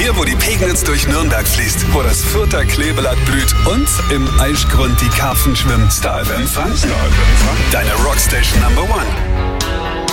Hier, wo die Pegnitz durch Nürnberg fließt, wo das Fürther Kleeblatt blüht und im Eichgrund die Karpfen schwimmen. Star FM Fun. Deine Rockstation Number One.